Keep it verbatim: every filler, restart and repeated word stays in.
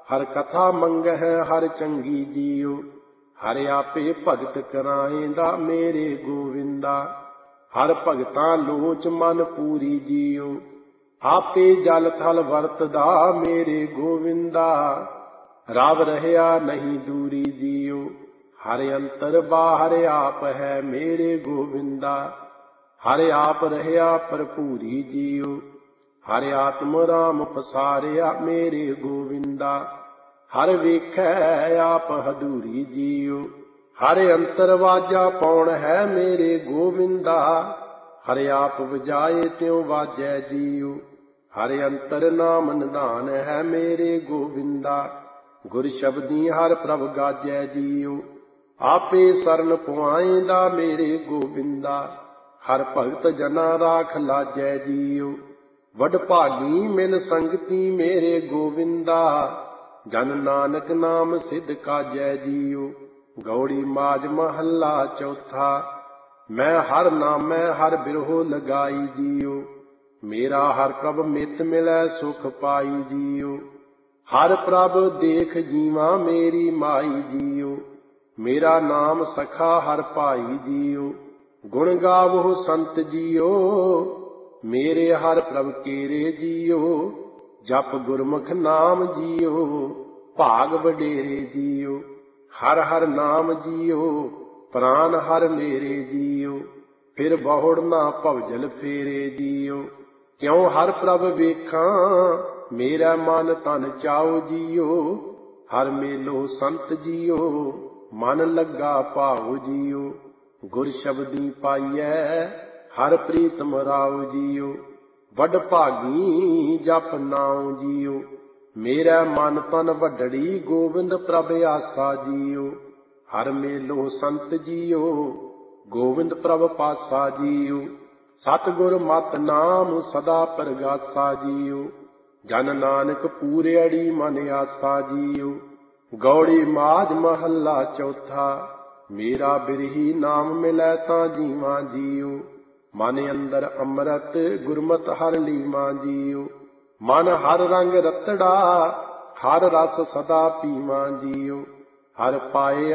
हर कथा मंगह हर चंगी जियो। हर आपे भगत कराएंदा मेरे गोविंदा। हर भगतां लोच मन पूरी जियो। आपे जल थल वरतदा मेरे गोविंदा। रब रहया नहीं दूरी जियो। हर अंतर बाहर आप है मेरे गोविंदा। हर आप रहया भरपूरी जियो। हर आत्म राम पसारिया मेरे गोविंदा। हर वेखै आप हदूरी जियो। हर अंतर वाजा पौण है मेरे गोविंदा। हर आप वजाए त्यों वाजै जियो। हर अंतर नाम निधान है मेरे गोविंदा। गुर शब्दी हर प्रभ गाजै जियो। आपे सरन पुआएंदा मेरे गोविंदा। हर भगत जना राख लाजै जियो। वड भागी मिल संगति मेरे गोविंदा। जन नानक नाम सिद्ध काजै जियो। गौड़ी माज महला चौथा। मैं हर नामै हर बिरहो लगाई जियो। मेरा हर प्रभ मित मिलै सुख पाई जियो। हर प्रभ देख जीवा मेरी माई जियो। मेरा नाम सखा हर भाई जियो। गुण गावो संत जियो। मेरे हर प्रभ केरे जियो। जप गुरमुख नाम जियो। भाग वडेरे जियो। हर हर नाम जियो। प्राण हर मेरे जियो। फिर बहुड़ ना भवजल फेरे जियो। क्यों हर प्रभ वेखां मेरा मन तन चाओ जियो। हर मेलो संत जियो। मन लगा भाव जियो। गुर शब्दी पाइयै हर प्रीतम राव जियो। वड भागी जप नाम जियो। मेरा मन तन वडड़ी गोविंद प्रभ आसा जियो। हर मेलो संत जियो। गोविंद प्रभ पासा जियो। सतगुर मत नाम सदा परगासा जियो। जन नानक पूरेड़ी मन आसा जियो। गौड़ी माज महला चौथा। मेरा बिरही नाम मिलै तां जीवा जियो। मन अंदर अमृत गुरमत हर लीवा जियो। मन हर रंग रतड़ा हर रस सदा पीवा जियो। हर पाए